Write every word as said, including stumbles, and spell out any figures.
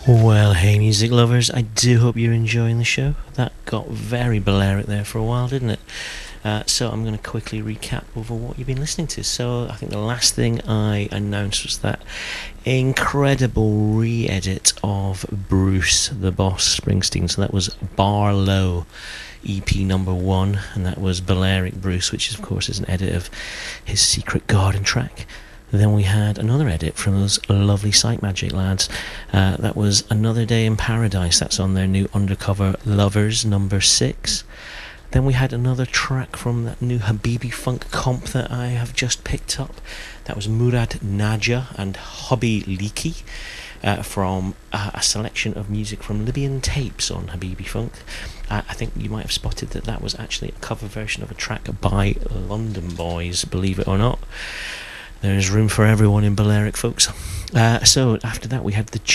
Well, hey, music lovers, I do hope you're enjoying the show. That got very Balearic there for a while, didn't it? Uh, so I'm going to quickly recap over what you've been listening to. So I think the last thing I announced was that incredible re-edit of Bruce the Boss Springsteen. So that was Barlow, E P number one, and that was Balearic Bruce, which is, of course is an edit of his Secret Garden track. Then we had another edit from those lovely Psych Magic lads. Uh, that was Another Day in Paradise. That's on their new Undercover Lovers number six. Then we had another track from that new Habibi Funk comp that I have just picked up. That was Murad Naja and Hobby Leaky uh, from uh, a selection of music from Libyan Tapes on Habibi Funk. Uh, I think you might have spotted that that was actually a cover version of a track by London Boys, believe it or not. There is room for everyone in Balearic, folks. Uh, so after that we had the